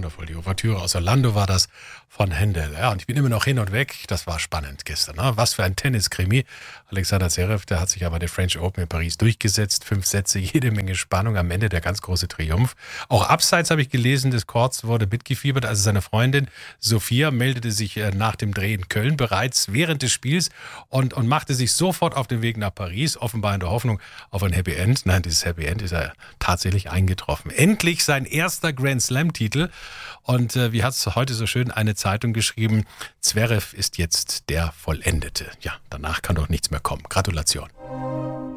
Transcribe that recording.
wundervoll. Die Ouvertüre aus Orlando war das von Händel. Ja, und ich bin immer noch hin und weg. Das war spannend gestern. Ne? Was für ein Tenniskrimi. Alexander Zverev, der hat sich aber der French Open in Paris durchgesetzt. 5 Sätze, jede Menge Spannung. Am Ende der ganz große Triumph. Auch abseits habe ich gelesen, des Courts wurde mitgefiebert. Also seine Freundin Sophia meldete sich nach dem Dreh in Köln bereits während des Spiels und machte sich sofort auf den Weg nach Paris. Offenbar in der Hoffnung auf ein Happy End. Nein, dieses Happy End ist ja tatsächlich eingetroffen. Endlich sein erster Grand Slam-Titel. Und wie hat es heute so schön eine Zeitung geschrieben, Zverev ist jetzt der Vollendete. Ja, danach kann doch nichts mehr kommen. Gratulation.